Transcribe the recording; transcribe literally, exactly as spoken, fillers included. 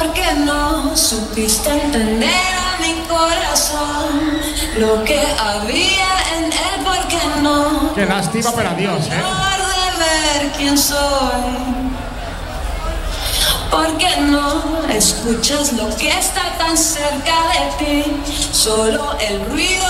Porque no supiste entender a mi corazón lo que había en él, porque no. Qué lástima, pero adiós, ¿eh? De ver quién soy. Porque no escuchas lo que está tan cerca de ti, solo el ruido.